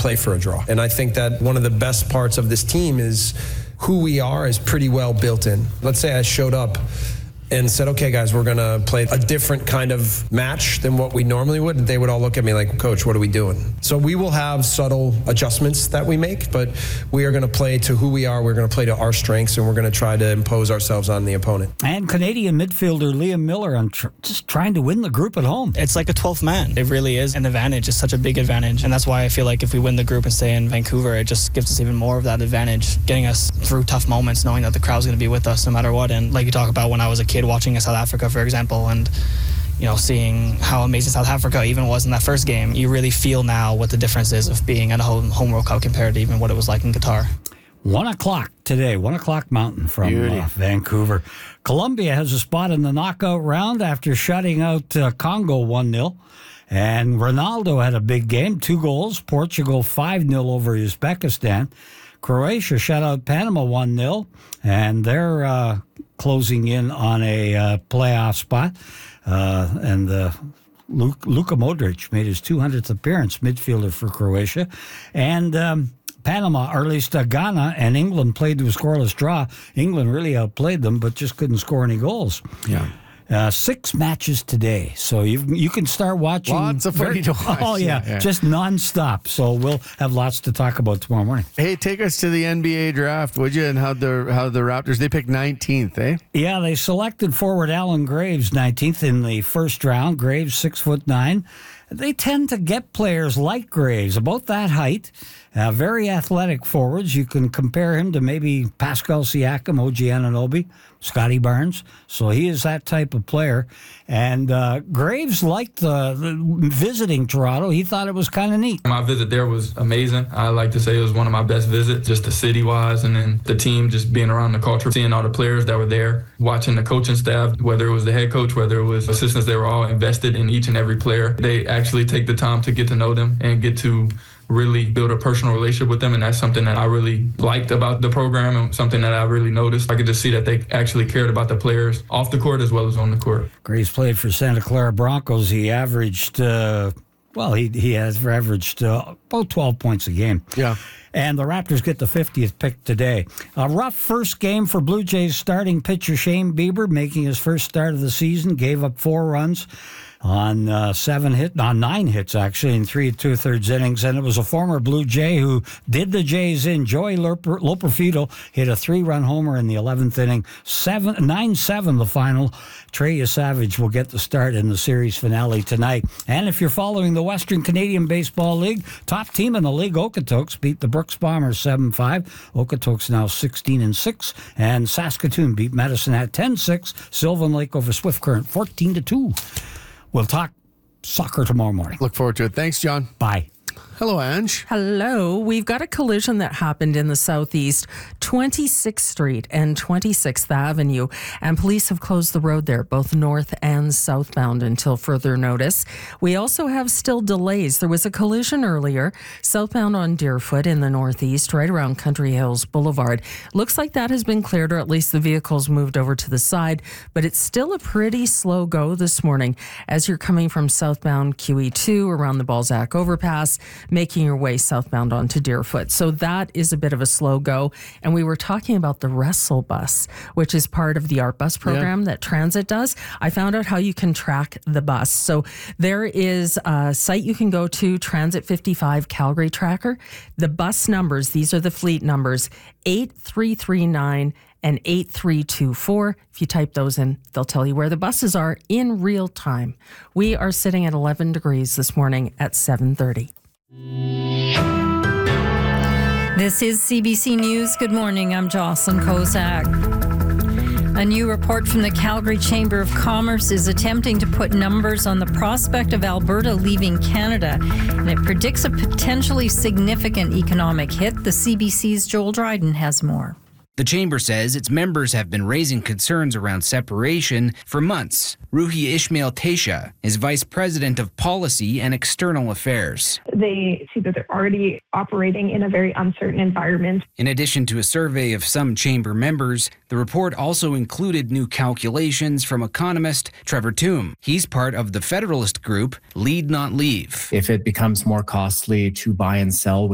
play for a draw. And I think that one of the best parts of this team is who we are is pretty well built in. Let's say I showed up and said, okay, guys, we're going to play a different kind of match than what we normally would. And they would all look at me like, Coach, what are we doing? So we will have subtle adjustments that we make, but we are going to play to who we are. We're going to play to our strengths, and we're going to try to impose ourselves on the opponent. And Canadian midfielder Liam Miller on just trying to win the group at home. It's like a 12th man. It really is an advantage. It's such a big advantage. And that's why I feel like if we win the group and stay in Vancouver, it just gives us even more of that advantage, getting us through tough moments, knowing that the crowd's going to be with us no matter what. And like you talk about when I was a kid watching South Africa, for example, and seeing how amazing South Africa even was in that first game, you really feel now what the difference is of being at a home World Cup compared to even what it was like in Qatar. 1 o'clock today, 1 o'clock Mountain from Vancouver. Colombia has a spot in the knockout round after shutting out Congo 1-0. And Ronaldo had a big game, 2 goals. Portugal 5-0 over Uzbekistan. Croatia shut out Panama 1-0, and they're closing in on a playoff spot. And Luka Modric made his 200th appearance, midfielder for Croatia. And Panama, or at least Ghana and England played to a scoreless draw. England really outplayed them, but just couldn't score any goals. Yeah. 6 matches today, so you can start watching. Lots of footy to watch. Oh, yeah, just nonstop. So we'll have lots to talk about tomorrow morning. Hey, take us to the NBA draft, would you? And how the Raptors, they picked 19th, eh? Yeah, they selected forward Alan Graves 19th in the first round. Graves 6'9". They tend to get players like Graves, about that height, very athletic forwards. You can compare him to maybe Pascal Siakam, OG Anunoby, Scotty Barnes. So he is that type of player. And Graves liked the visiting Toronto. He thought it was kind of neat. My visit there was amazing. I like to say it was one of my best visits, just the city-wise, and then the team, just being around the culture, seeing all the players that were there, watching the coaching staff, whether it was the head coach, whether it was assistants, they were all invested in each and every player. They actually take the time to get to know them and get to really build a personal relationship with them, and that's something that I really liked about the program and something that I really noticed. I could just see that they actually cared about the players off the court as well as on the court. Graves played for Santa Clara Broncos. He averaged, he has averaged about 12 points a game. Yeah. And the Raptors get the 50th pick today. A rough first game for Blue Jays starting pitcher Shane Bieber, making his first start of the season, gave up 4 runs on 9 hits actually in 3 2/3 innings, and it was a former Blue Jay who did the Jays in. Joey Loperfido hit a 3-run homer in the 11th inning. 9-7 the final. Trey Savage will get the start in the series finale tonight. And if you're following the Western Canadian Baseball League, top team in the league, Okotoks, beat the Brooks Bombers 7-5. Okotoks now 16-6, and Saskatoon beat Medicine Hat 10-6. Sylvan Lake over Swift Current 14-2. We'll talk soccer tomorrow morning. Look forward to it. Thanks, John. Bye. Hello, Ange. Hello. We've got a collision that happened in the southeast, 26th Street and 26th Avenue, and police have closed the road there, both north and southbound, until further notice. We also have still delays. There was a collision earlier, southbound on Deerfoot in the northeast, right around Country Hills Boulevard. Looks like that has been cleared, or at least the vehicle's moved over to the side, but it's still a pretty slow go this morning as you're coming from southbound QE2 around the Balzac overpass, making your way southbound onto Deerfoot. So that is a bit of a slow go. And we were talking about the Wrestle Bus, which is part of the Art Bus program that Transit does. I found out how you can track the bus. So there is a site you can go to, Transit 55 Calgary Tracker. The bus numbers, these are the fleet numbers, 8339 and 8324. If you type those in, they'll tell you where the buses are in real time. We are sitting at 11 degrees this morning at 7:30. This is CBC News. Good morning. I'm Jocelyn Kozak. A new report from the Calgary Chamber of Commerce is attempting to put numbers on the prospect of Alberta leaving Canada, and it predicts a potentially significant economic hit. The CBC's Joel Dryden has more. The Chamber says its members have been raising concerns around separation for months. Ruhi Ismail Taisha is Vice President of Policy and External Affairs. They see that they're already operating in a very uncertain environment. In addition to a survey of some Chamber members, the report also included new calculations from economist Trevor Toome. He's part of the Federalist group Lead Not Leave. If it becomes more costly to buy and sell